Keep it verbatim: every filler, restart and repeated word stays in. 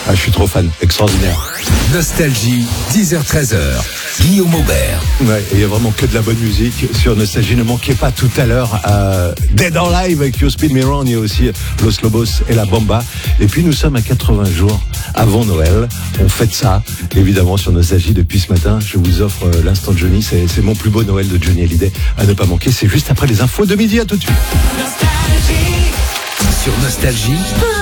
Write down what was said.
Ah, je suis trop fan, extraordinaire. Nostalgie, dix heures treize heures. Guillaume Aubert. Ouais, il y a vraiment que de la bonne musique sur Nostalgie. Ne manquez pas tout à l'heure euh, Dead or Alive avec You Spin Me Round. Il y a aussi Los Lobos et La Bamba. Et puis nous sommes à quatre-vingts jours avant Noël. On fête ça, évidemment, sur Nostalgie depuis ce matin. Je vous offre euh, l'instant de Johnny. C'est, c'est mon plus beau Noël de Johnny Hallyday à ne pas manquer. C'est juste après les infos de midi. À tout de suite. Sur Nostalgie.